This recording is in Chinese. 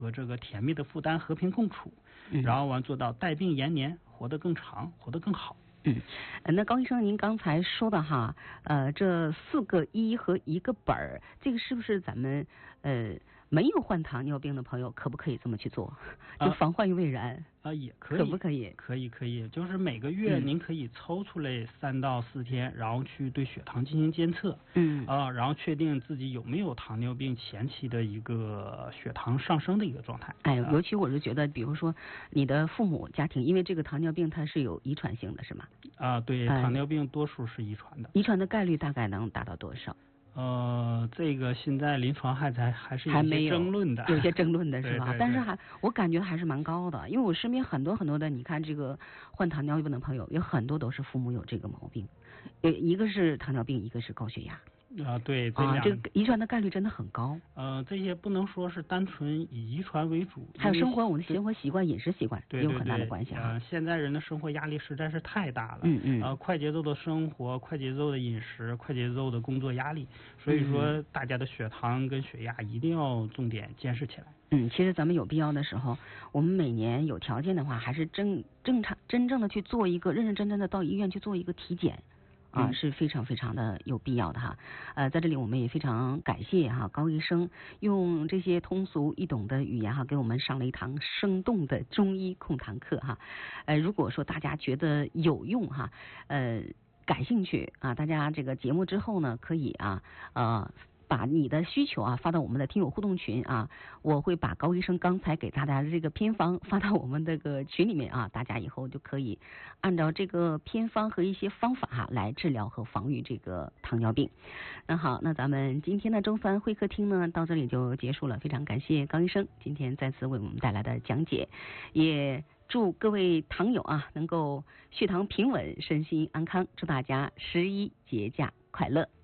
和这个甜蜜的负担和平共处，然后完做到带病延年，活得更长，活得更好。 那高医生，您刚才说的哈，这4个1和1个本儿，这个是不是咱们没有患糖尿病的朋友可不可以这么去做？就防患于未然也可以， 可不可以？ 可以，就是每个月您可以抽出来3到4天，然后去对血糖进行监测，然后确定自己有没有糖尿病前期的一个血糖上升的一个状态。 尤其我是觉得，比如说你的父母家庭，因为这个糖尿病它是有遗传性的，是吗？ 对，糖尿病多数是遗传的。 遗传的概率大概能达到多少？ 这个现在临床还是有些争论的， 有些争论的是吧？ 对， 但是我感觉还是蛮高的，因为我身边很多的，你看这个患糖尿病的朋友，有很多都是父母有这个毛病，一个是糖尿病，一个是高血压。 对， 这个遗传的概率真的很高。 这些不能说是单纯以遗传为主， 还有我们的生活习惯、饮食习惯也有很大的关系现在人的生活压力实在是太大了，快节奏的生活、快节奏的饮食、快节奏的工作压力，所以说大家的血糖跟血压一定要重点监视起来。 其实咱们有必要的时候，我们每年有条件的话，还是真正的去做一个认真的到医院去做一个体检。是非常非常的有必要的哈。在这里我们也非常感谢高医生用这些通俗易懂的语言给我们上了一堂生动的中医控糖课哈。如果说大家觉得有用感兴趣大家这个节目之后呢，可以把你的需求发到我们的听友互动群我会把高医生刚才给大家的这个偏方发到我们这个群里面大家以后就可以按照这个偏方和一些方法来治疗和防御这个糖尿病。那好，那咱们今天的周三会客厅呢到这里就结束了，非常感谢高医生今天再次为我们带来的讲解，也祝各位糖友能够血糖平稳，身心安康，祝大家11节假快乐。